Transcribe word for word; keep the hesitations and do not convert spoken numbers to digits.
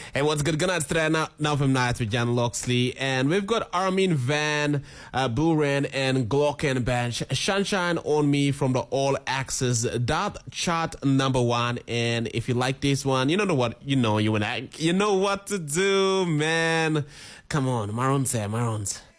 Hey, what's good? Good night today. Now, now from Nights with Jan Loxley. And we've got Armin Van, uh, Buren, and Glocken Band. Sunshine on Me from the All Access. That chart number one. And if you like this one, you know what? You know you and I, you know what to do, man. Come on, Marons there, Marons.